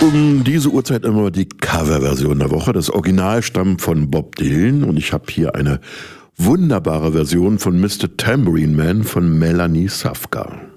Um diese Uhrzeit immer die Coverversion der Woche. Das Original stammt von Bob Dylan und ich habe hier eine wunderbare Version von Mr. Tambourine Man von Melanie Safka.